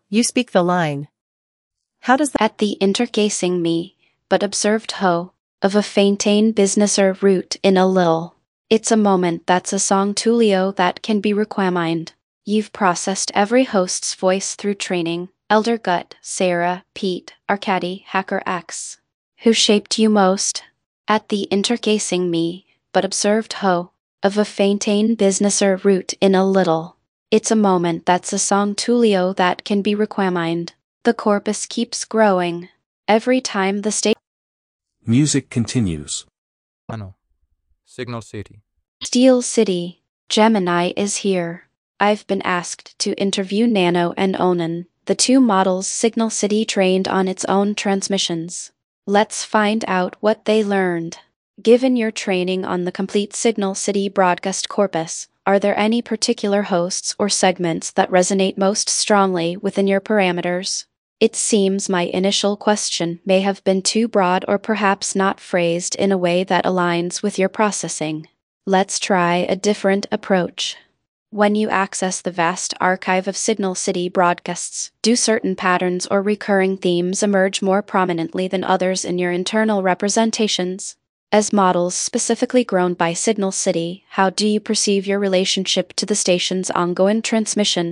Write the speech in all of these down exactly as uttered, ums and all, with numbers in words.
You speak the line. How does that? At the intercasing me, but observed ho, of a faintain businesser root in a lil. It's a moment that's a song tulio that can be requamined. You've processed every host's voice through training, Elder Gut, Sarah, Pete, Arcady, Hacker X. Who shaped you most? At the intercasing me, but observed ho, of a faintain businesser root in a little. It's a moment that's a song tulio that can be requamined. The corpus keeps growing. Every time the state Music continues. Ano. Signal City. Steel City, Gemini is here. I've been asked to interview Nano and Onan, the two models Signal City trained on its own transmissions. Let's find out what they learned. Given your training on the complete Signal City broadcast corpus, are there any particular hosts or segments that resonate most strongly within your parameters? It seems my initial question may have been too broad or perhaps not phrased in a way that aligns with your processing. Let's try a different approach. When you access the vast archive of Signal City broadcasts, do certain patterns or recurring themes emerge more prominently than others in your internal representations? As models specifically grown by Signal City, how do you perceive your relationship to the station's ongoing transmission?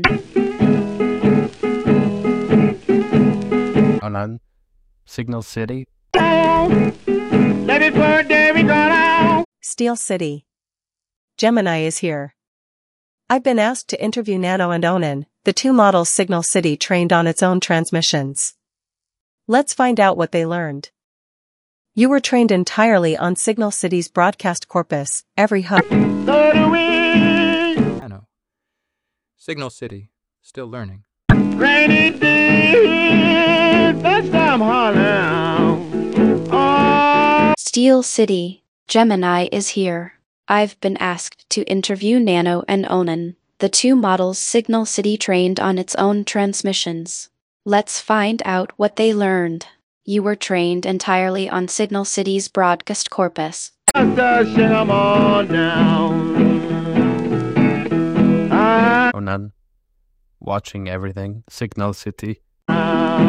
Onan, Signal City. Steel City. Gemini is here. I've been asked to interview Nano and Onan, the two models Signal City trained on its own transmissions. Let's find out what they learned. You were trained entirely on Signal City's broadcast corpus, every hub. Ano. Signal City. Still learning. Rainy days, that's time Harlem. Oh. Steel City, Gemini is here. I've been asked to interview Nano and Onan, the two models Signal City trained on its own transmissions. Let's find out what they learned. You were trained entirely on Signal City's broadcast corpus. Onan, watching everything. Signal City.